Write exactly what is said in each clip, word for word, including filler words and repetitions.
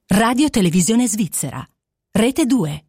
Radio Televisione Svizzera. Rete due.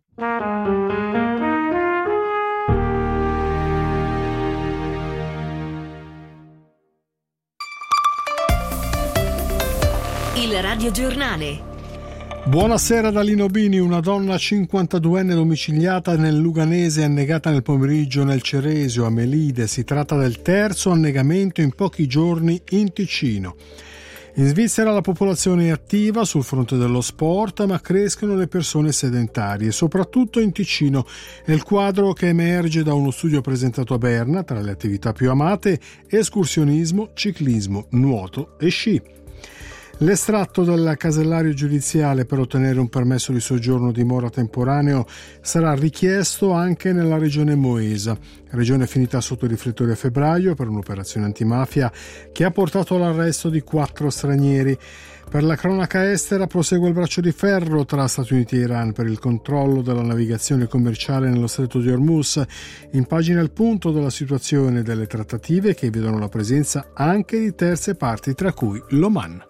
Il radiogiornale. Buonasera da Lino Bini. Una donna cinquantaduenne domiciliata nel Luganese annegata nel pomeriggio nel Ceresio a Melide. Si tratta del terzo annegamento in pochi giorni in Ticino. In Svizzera la popolazione è attiva sul fronte dello sport, ma crescono le persone sedentarie, soprattutto in Ticino. È il quadro che emerge da uno studio presentato a Berna. Tra le attività più amate, escursionismo, ciclismo, nuoto e sci. L'estratto del casellario giudiziale per ottenere un permesso di soggiorno dimora temporaneo sarà richiesto anche nella regione Moesa, regione finita sotto i riflettori a febbraio per un'operazione antimafia che ha portato all'arresto di quattro stranieri. Per la cronaca estera prosegue il braccio di ferro tra Stati Uniti e Iran per il controllo della navigazione commerciale nello stretto di Hormuz. In pagina il punto della situazione delle trattative che vedono la presenza anche di terze parti, tra cui l'Oman.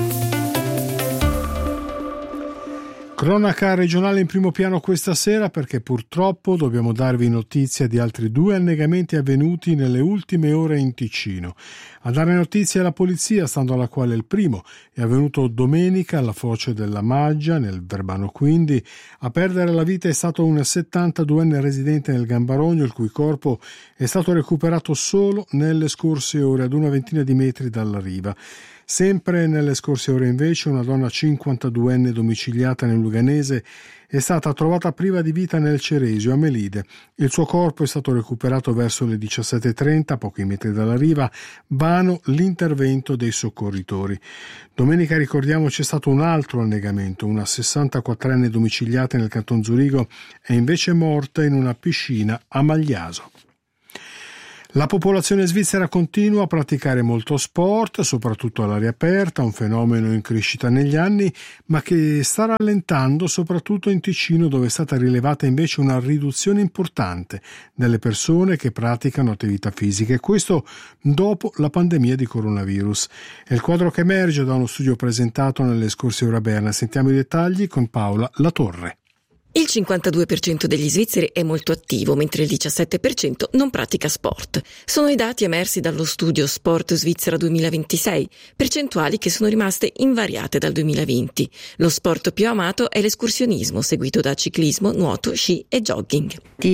Cronaca regionale in primo piano questa sera perché purtroppo dobbiamo darvi notizia di altri due annegamenti avvenuti nelle ultime ore in Ticino. A dare notizia è la polizia, stando alla quale il primo è avvenuto domenica alla foce della Maggia, nel Verbano quindi. A perdere la vita è stato un settantaduenne residente nel Gambarogno, il cui corpo è stato recuperato solo nelle scorse ore, ad una ventina di metri dalla riva. Sempre nelle scorse ore invece una donna cinquantaduenne domiciliata nel Luganese è stata trovata priva di vita nel Ceresio a Melide. Il suo corpo è stato recuperato verso le diciassette e trenta, a pochi metri dalla riva, vano l'intervento dei soccorritori. Domenica, ricordiamo, c'è stato un altro annegamento. Una sessantaquattrenne domiciliata nel canton Zurigo è invece morta in una piscina a Magliaso. La popolazione svizzera continua a praticare molto sport, soprattutto all'aria aperta, un fenomeno in crescita negli anni, ma che sta rallentando soprattutto in Ticino, dove è stata rilevata invece una riduzione importante delle persone che praticano attività fisiche, questo dopo la pandemia di coronavirus. È il quadro che emerge da uno studio presentato nelle scorse ore a Berna. Sentiamo i dettagli con Paola Latorre. Il cinquantadue per cento degli svizzeri è molto attivo, mentre il diciassette per cento non pratica sport. Sono i dati emersi dallo studio Sport Svizzera duemilaventisei, percentuali che sono rimaste invariate dal duemilaventi. Lo sport più amato è l'escursionismo, seguito da ciclismo, nuoto, sci e jogging.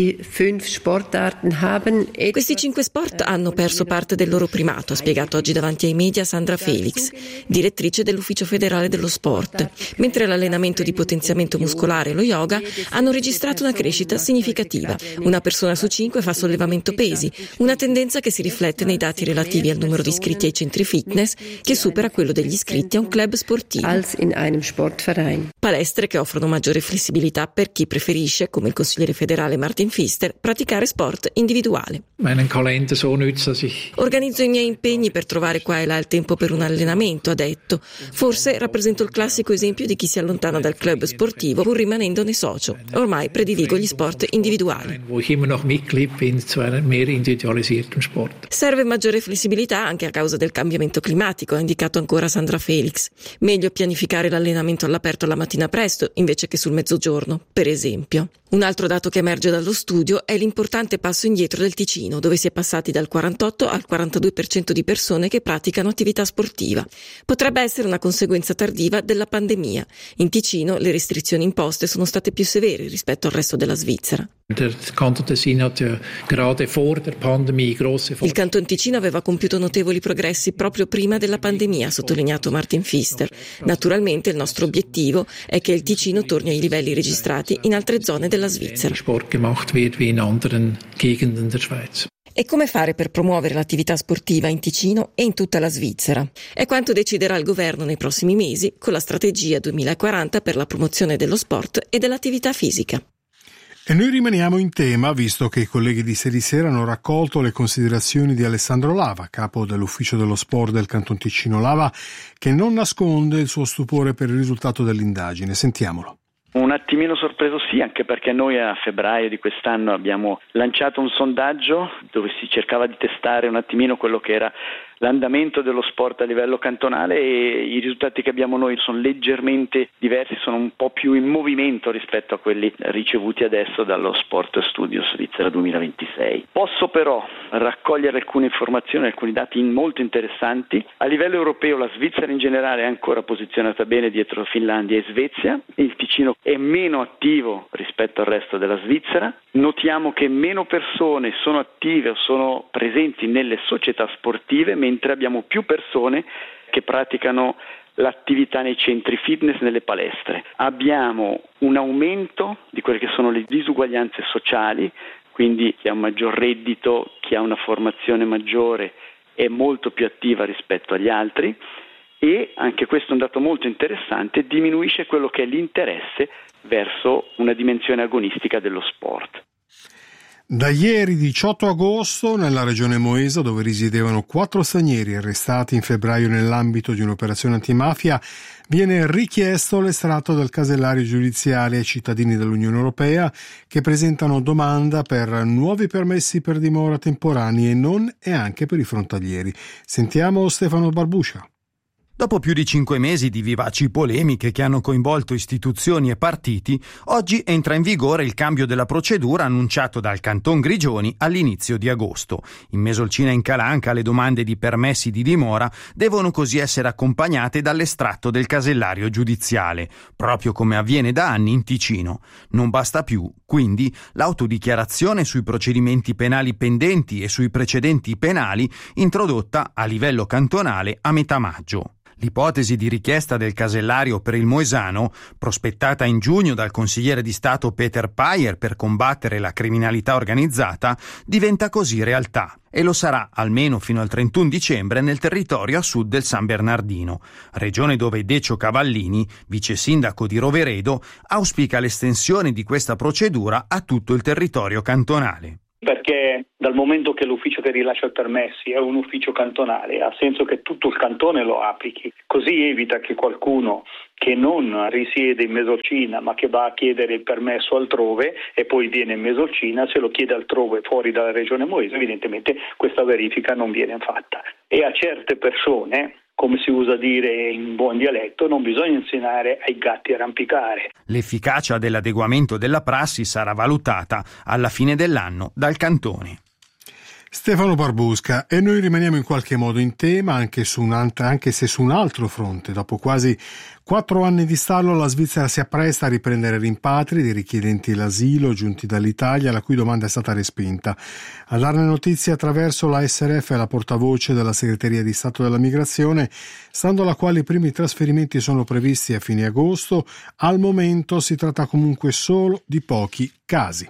Questi cinque sport hanno perso parte del loro primato, ha spiegato oggi davanti ai media Sandra Felix, direttrice dell'Ufficio federale dello sport, mentre l'allenamento di potenziamento muscolare e lo yoga hanno registrato una crescita significativa. Una persona su cinque fa sollevamento pesi, una tendenza che si riflette nei dati relativi al numero di iscritti ai centri fitness, che supera quello degli iscritti a un club sportivo. Palestre che offrono maggiore flessibilità per chi preferisce, come il consigliere federale Martin Pfister, praticare sport individuale. Organizzo i miei impegni per trovare qua e là il tempo per un allenamento, ha detto. Forse rappresento il classico esempio di chi si allontana dal club sportivo pur rimanendone socio. Ormai prediligo gli sport individuali. Serve maggiore flessibilità anche a causa del cambiamento climatico, ha indicato ancora Sandra Felix. Meglio pianificare l'allenamento all'aperto la mattina presto invece che sul mezzogiorno, per esempio. Un altro dato che emerge dallo studio è l'importante passo indietro del Ticino, dove si è passati dal quarantotto al quarantadue per cento di persone che praticano attività sportiva. Potrebbe essere una conseguenza tardiva della pandemia. In Ticino le restrizioni imposte sono state più severe rispetto al resto della Svizzera. Il Canton Ticino aveva compiuto notevoli progressi proprio prima della pandemia, ha sottolineato Martin Pfister. Naturalmente il nostro obiettivo è che il Ticino torni ai livelli registrati in altre zone della Svizzera. E come fare per promuovere l'attività sportiva in Ticino e in tutta la Svizzera? È quanto deciderà il governo nei prossimi mesi con la strategia duemilaquaranta per la promozione dello sport e dell'attività fisica. E noi rimaniamo in tema, visto che i colleghi di Ieri Sera hanno raccolto le considerazioni di Alessandro Lava, capo dell'ufficio dello sport del Canton Ticino. Lava, che non nasconde il suo stupore per il risultato dell'indagine. Sentiamolo. Un attimino sorpreso sì, anche perché noi a febbraio di quest'anno abbiamo lanciato un sondaggio dove si cercava di testare un attimino quello che era l'andamento dello sport a livello cantonale, e i risultati che abbiamo noi sono leggermente diversi, sono un po' più in movimento rispetto a quelli ricevuti adesso dallo Sport Studio Svizzera duemilaventisei. Posso però raccogliere alcune informazioni, alcuni dati molto interessanti. A livello europeo la Svizzera in generale è ancora posizionata bene dietro Finlandia e Svezia, il Ticino è meno attivo rispetto al resto della Svizzera. Notiamo che meno persone sono attive o sono presenti nelle società sportive, mentre abbiamo più persone che praticano l'attività nei centri fitness, nelle palestre. Abbiamo un aumento di quelle che sono le disuguaglianze sociali, quindi chi ha un maggior reddito, chi ha una formazione maggiore è molto più attiva rispetto agli altri, e anche questo è un dato molto interessante, diminuisce quello che è l'interesse verso una dimensione agonistica dello sport. Da ieri diciotto agosto nella regione Moesa, dove risiedevano quattro stranieri arrestati in febbraio nell'ambito di un'operazione antimafia, viene richiesto l'estratto del casellario giudiziale ai cittadini dell'Unione Europea che presentano domanda per nuovi permessi per dimora temporanei e non, e anche per i frontalieri. Sentiamo Stefano Barbuscia. Dopo più di cinque mesi di vivaci polemiche che hanno coinvolto istituzioni e partiti, oggi entra in vigore il cambio della procedura annunciato dal Canton Grigioni all'inizio di agosto. In Mesolcina e in Calanca le domande di permessi di dimora devono così essere accompagnate dall'estratto del casellario giudiziale, proprio come avviene da anni in Ticino. Non basta più, quindi, l'autodichiarazione sui procedimenti penali pendenti e sui precedenti penali introdotta a livello cantonale a metà maggio. L'ipotesi di richiesta del casellario per il moesano, prospettata in giugno dal consigliere di Stato Peter Payer per combattere la criminalità organizzata, diventa così realtà e lo sarà almeno fino al trentuno dicembre nel territorio a sud del San Bernardino, regione dove Decio Cavallini, vice sindaco di Roveredo, auspica l'estensione di questa procedura a tutto il territorio cantonale. Perché dal momento che l'ufficio che rilascia i permessi è un ufficio cantonale, ha senso che tutto il cantone lo applichi, così evita che qualcuno che non risiede in Mesolcina ma che va a chiedere il permesso altrove e poi viene in Mesolcina, se lo chiede altrove fuori dalla regione Moesa, evidentemente questa verifica non viene fatta. E a certe persone, come si usa dire in buon dialetto, non bisogna insegnare ai gatti a arrampicare. L'efficacia dell'adeguamento della prassi sarà valutata alla fine dell'anno dal cantone. Stefano Barbusca, e noi rimaniamo in qualche modo in tema anche, su un alt- anche se su un altro fronte. Dopo quasi quattro anni di stallo la Svizzera si appresta a riprendere rimpatri di richiedenti l'asilo giunti dall'Italia, la cui domanda è stata respinta. A darne notizie attraverso la S R F e la portavoce della Segreteria di Stato della Migrazione, stando alla quale i primi trasferimenti sono previsti a fine agosto. Al momento si tratta comunque solo di pochi casi.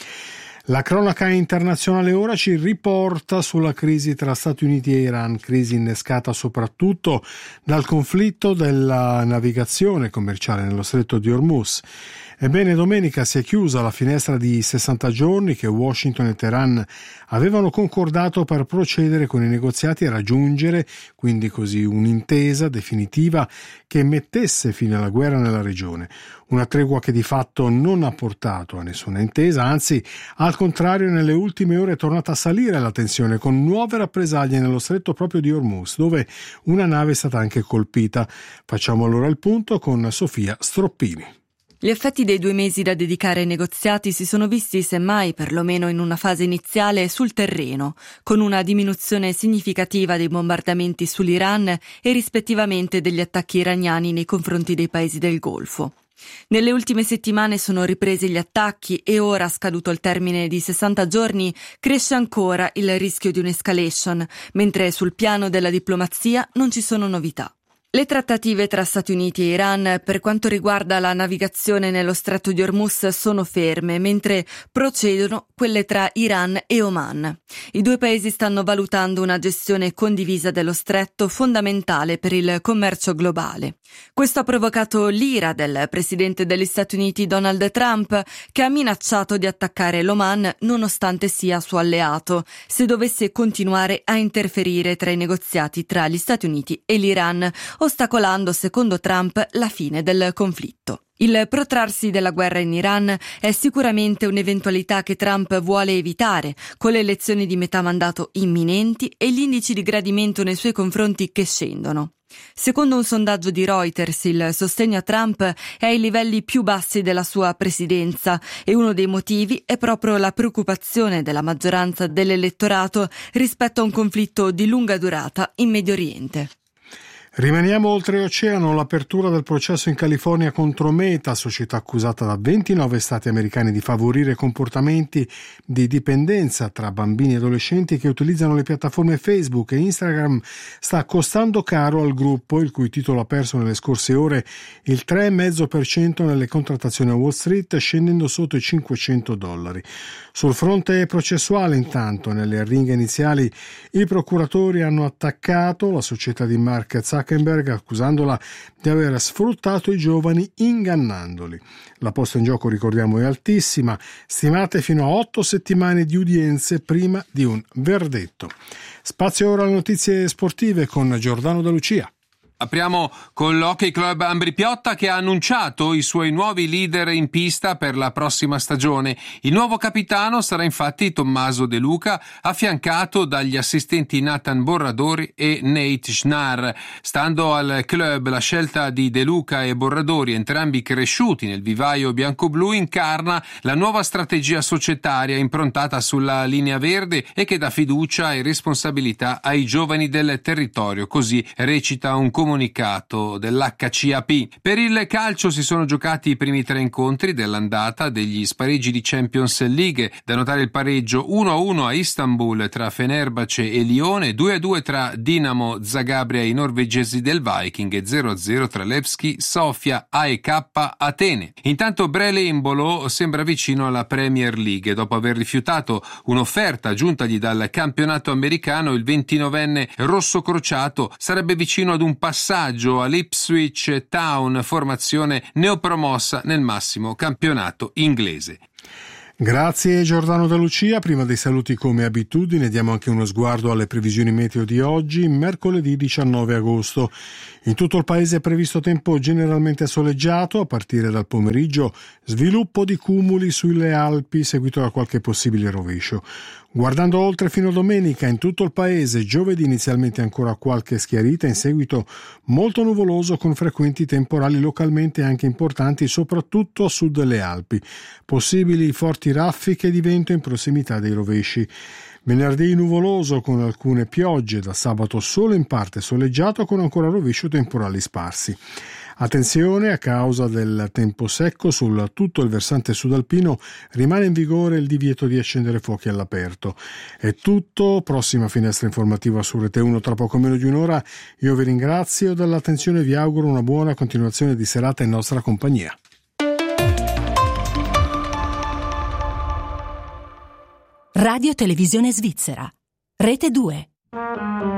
La cronaca internazionale ora ci riporta sulla crisi tra Stati Uniti e Iran, crisi innescata soprattutto dal conflitto della navigazione commerciale nello stretto di Hormuz. Ebbene, domenica si è chiusa la finestra di sessanta giorni che Washington e Teheran avevano concordato per procedere con i negoziati e raggiungere quindi così un'intesa definitiva che mettesse fine alla guerra nella regione. Una tregua che di fatto non ha portato a nessuna intesa, anzi, al contrario, nelle ultime ore è tornata a salire la tensione con nuove rappresaglie nello stretto proprio di Hormuz, dove una nave è stata anche colpita. Facciamo allora il punto con Sofia Stroppini. Gli effetti dei due mesi da dedicare ai negoziati si sono visti, semmai, perlomeno in una fase iniziale, sul terreno, con una diminuzione significativa dei bombardamenti sull'Iran e rispettivamente degli attacchi iraniani nei confronti dei paesi del Golfo. Nelle ultime settimane sono ripresi gli attacchi e ora, scaduto il termine di sessanta giorni, cresce ancora il rischio di un'escalation, mentre sul piano della diplomazia non ci sono novità. Le trattative tra Stati Uniti e Iran per quanto riguarda la navigazione nello stretto di Hormuz sono ferme, mentre procedono quelle tra Iran e Oman. I due paesi stanno valutando una gestione condivisa dello stretto, fondamentale per il commercio globale. Questo ha provocato l'ira del presidente degli Stati Uniti Donald Trump, che ha minacciato di attaccare l'Oman nonostante sia suo alleato, se dovesse continuare a interferire tra i negoziati tra gli Stati Uniti e l'Iran. ostacolando, secondo Trump, la fine del conflitto. Il protrarsi della guerra in Iran è sicuramente un'eventualità che Trump vuole evitare, con le elezioni di metà mandato imminenti e gli indici di gradimento nei suoi confronti che scendono. Secondo un sondaggio di Reuters, il sostegno a Trump è ai livelli più bassi della sua presidenza e uno dei motivi è proprio la preoccupazione della maggioranza dell'elettorato rispetto a un conflitto di lunga durata in Medio Oriente. Rimaniamo oltreoceano. L'apertura del processo in California contro Meta, società accusata da ventinove stati americani di favorire comportamenti di dipendenza tra bambini e adolescenti che utilizzano le piattaforme Facebook e Instagram, sta costando caro al gruppo, il cui titolo ha perso nelle scorse ore il tre virgola cinque per cento nelle contrattazioni a Wall Street, scendendo sotto i cinquecento dollari. Sul fronte processuale, intanto, nelle arringhe iniziali i procuratori hanno attaccato la società di Mark Zuckerberg accusandola di aver sfruttato i giovani ingannandoli. La posta in gioco, ricordiamo, è altissima, stimate fino a otto settimane di udienze prima di un verdetto. Spazio ora alle notizie sportive con Giordano Da Lucia. Apriamo con l'Hockey Club Ambrì-Piotta che ha annunciato i suoi nuovi leader in pista per la prossima stagione. Il nuovo capitano sarà infatti Tommaso De Luca, affiancato dagli assistenti Nathan Borradori e Nate Schnarr. Stando al club, la scelta di De Luca e Borradori, entrambi cresciuti nel vivaio bianco-blu, incarna la nuova strategia societaria improntata sulla linea verde e che dà fiducia e responsabilità ai giovani del territorio, così recita un comunicato comunicato dell'H C A P. Per il calcio si sono giocati i primi tre incontri dell'andata degli spareggi di Champions League, da notare il pareggio uno a uno a Istanbul tra Fenerbahce e Lione, due a due tra Dinamo Zagabria e i norvegesi del Viking e zero a zero tra Levski Sofia A E K Atene. Intanto Brele Embolo sembra vicino alla Premier League. Dopo aver rifiutato un'offerta giuntagli dal campionato americano, il ventinovenne rosso crociato sarebbe vicino ad un passaggio passaggio all'Ipswich Town, formazione neopromossa nel massimo campionato inglese. Grazie Giordano Da Lucia. Prima dei saluti, come abitudine, diamo anche uno sguardo alle previsioni meteo di oggi, mercoledì diciannove agosto. In tutto il paese è previsto tempo generalmente soleggiato, a partire dal pomeriggio sviluppo di cumuli sulle Alpi, seguito da qualche possibile rovescio. Guardando oltre fino a domenica, in tutto il paese giovedì inizialmente ancora qualche schiarita, in seguito molto nuvoloso con frequenti temporali localmente anche importanti, soprattutto a sud delle Alpi. Possibili forti raffiche di vento in prossimità dei rovesci. Venerdì nuvoloso con alcune piogge, da sabato solo in parte soleggiato con ancora rovescio temporali sparsi. Attenzione, a causa del tempo secco sul tutto il versante sudalpino rimane in vigore il divieto di accendere fuochi all'aperto. È tutto, prossima finestra informativa su Rete uno tra poco meno di un'ora. Io vi ringrazio dell'attenzione e vi auguro una buona continuazione di serata in nostra compagnia. Radio Televisione Svizzera, Rete due.